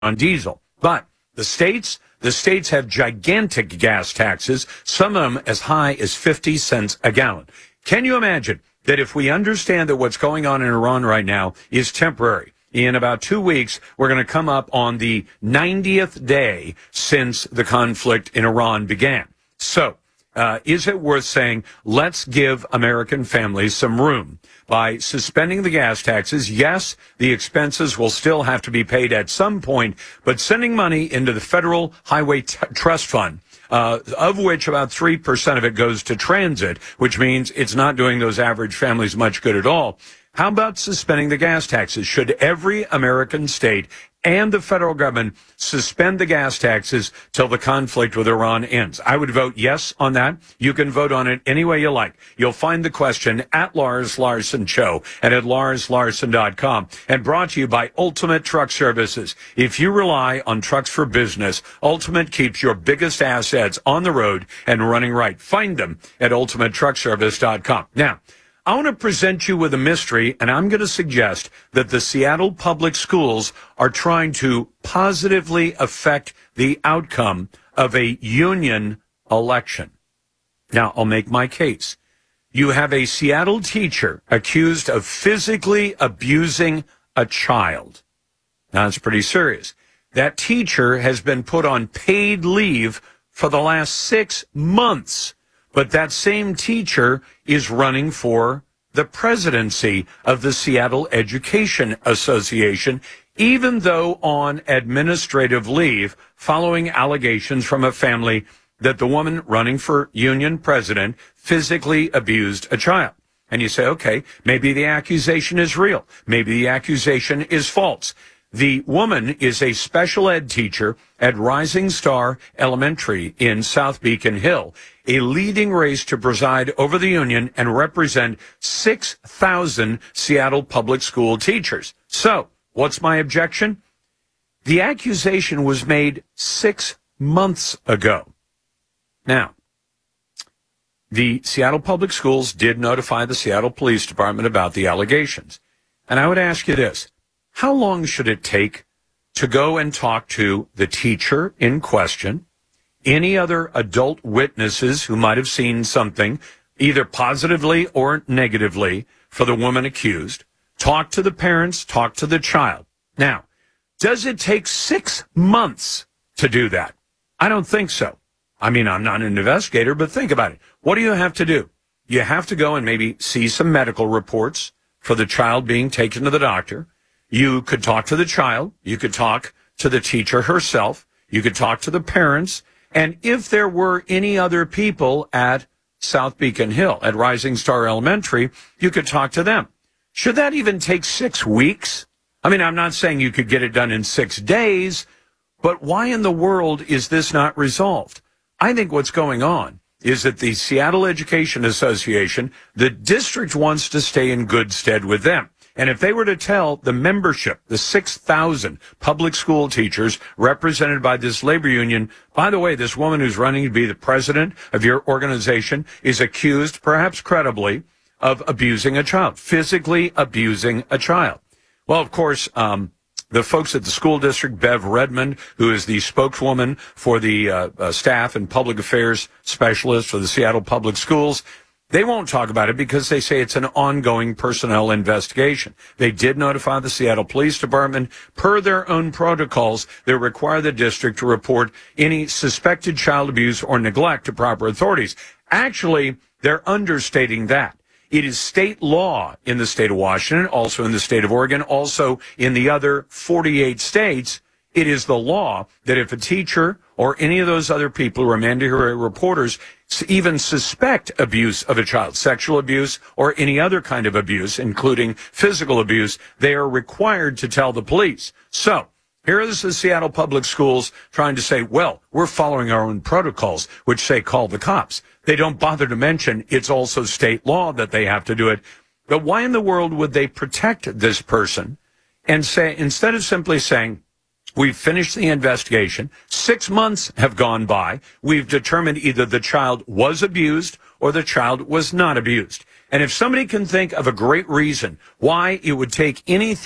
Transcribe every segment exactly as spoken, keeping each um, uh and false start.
on diesel. But the states, the states have gigantic gas taxes, some of them as high as fifty cents a gallon. Can you imagine that if we understand that what's going on in Iran right now is temporary, in about two weeks, we're going to come up on the ninetieth day since the conflict in Iran began. So, uh, is it worth saying, let's give American families some room by suspending the gas taxes? Yes, the expenses will still have to be paid at some point, but sending money into the Federal Highway T- Trust Fund, uh, of which about three percent of it goes to transit, which means it's not doing those average families much good at all. How about suspending the gas taxes? Should every American state and the federal government suspend the gas taxes till the conflict with Iran ends? I would vote yes on that. You can vote on it any way you like. You'll find the question at Lars Larson Show and at lars larson dot com, and brought to you by Ultimate Truck Services. If you rely on trucks for business, Ultimate keeps your biggest assets on the road and running right. Find them at ultimate truck service dot com. Now, I want to present you with a mystery, and I'm going to suggest that the Seattle Public Schools are trying to positively affect the outcome of a union election. Now, I'll make my case. You have a Seattle teacher accused of physically abusing a child. Now, that's pretty serious. That teacher has been put on paid leave for the last six months. But that same teacher is running for the presidency of the Seattle Education Association, even though on administrative leave following allegations from a family that the woman running for union president physically abused a child. And you say, okay, maybe the accusation is real. Maybe the accusation is false. The woman is a special ed teacher at Rising Star Elementary in South Beacon Hill, a leading race to preside over the union and represent six thousand Seattle public school teachers. So, what's my objection? The accusation was made six months ago. Now, the Seattle Public Schools did notify the Seattle Police Department about the allegations. And I would ask you this. How long should it take to go and talk to the teacher in question, any other adult witnesses who might have seen something, either positively or negatively, for the woman accused, talk to the parents, talk to the child? Now, does it take six months to do that? I don't think so. I mean, I'm not an investigator, but think about it. What do you have to do? You have to go and maybe see some medical reports for the child being taken to the doctor. You could talk to the child. You could talk to the teacher herself. You could talk to the parents. And if there were any other people at South Beacon Hill, at Rising Star Elementary, you could talk to them. Should that even take six weeks? I mean, I'm not saying you could get it done in six days, but why in the world is this not resolved? I think what's going on is that the Seattle Education Association, the district wants to stay in good stead with them. And if they were to tell the membership, the six thousand public school teachers represented by this labor union, by the way, this woman who's running to be the president of your organization is accused, perhaps credibly, of abusing a child, physically abusing a child. Well, of course, um, the folks at the school district, Bev Redmond, who is the spokeswoman for the uh, uh, staff and public affairs specialist for the Seattle Public Schools, they won't talk about it because they say it's an ongoing personnel investigation. They did notify the Seattle Police Department. Per their own protocols, they require the district to report any suspected child abuse or neglect to proper authorities. Actually, they're understating that. It is state law in the state of Washington, also in the state of Oregon, also in the other forty-eight states. It is the law that if a teacher or any of those other people who are mandatory reporters even suspect abuse of a child, sexual abuse or any other kind of abuse, including physical abuse, they are required to tell the police. So here is the Seattle Public Schools trying to say, well, we're following our own protocols, which say call the cops. They don't bother to mention it's also state law that they have to do it. But why in the world would they protect this person and say, instead of simply saying, we've finished the investigation, six months have gone by, we've determined either the child was abused or the child was not abused. And if somebody can think of a great reason why it would take anything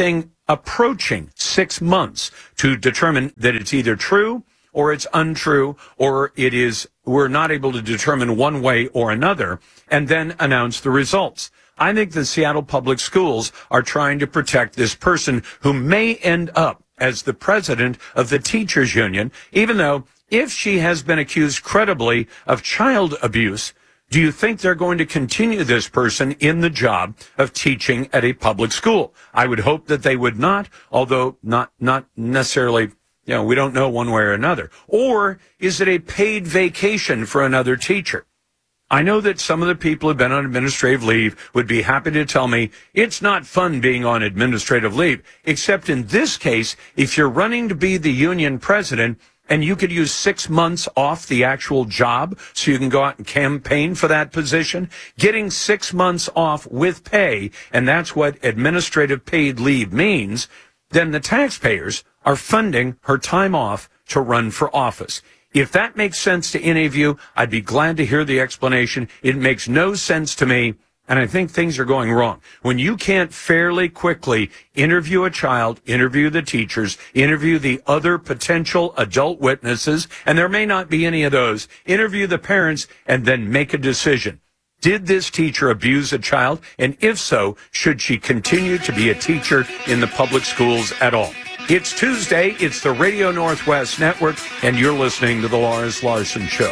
approaching six months to determine that it's either true or it's untrue, or it is, we're not able to determine one way or another, and then announce the results. I think the Seattle Public Schools are trying to protect this person who may end up as the president of the teachers union, even though if she has been accused credibly of child abuse, do you think they're going to continue this person in the job of teaching at a public school? I would hope that they would not, although not, not necessarily. You know, we don't know one way or another. Or is it a paid vacation for another teacher? I know that some of the people who've been on administrative leave would be happy to tell me it's not fun being on administrative leave, except in this case, if you're running to be the union president and you could use six months off the actual job so you can go out and campaign for that position, getting six months off with pay, and that's what administrative paid leave means, then the taxpayers are funding her time off to run for office. If that makes sense to any of you, I'd be glad to hear the explanation. It makes no sense to me, and I think things are going wrong. When you can't fairly quickly interview a child, interview the teachers, interview the other potential adult witnesses, and there may not be any of those, interview the parents, and then make a decision. Did this teacher abuse a child? And if so, should she continue to be a teacher in the public schools at all? It's Tuesday, it's the Radio Northwest Network, and you're listening to The Lars Larson Show.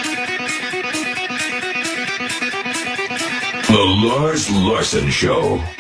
The Lars Larson Show.